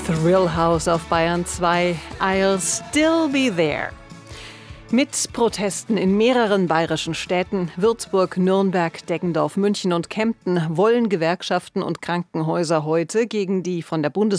Thrill House auf Bayern 2, I'll Still Be There. Mit Protesten in mehreren bayerischen Städten, Würzburg, Nürnberg, Deggendorf, München und Kempten, wollen Gewerkschaften und Krankenhäuser heute gegen die von der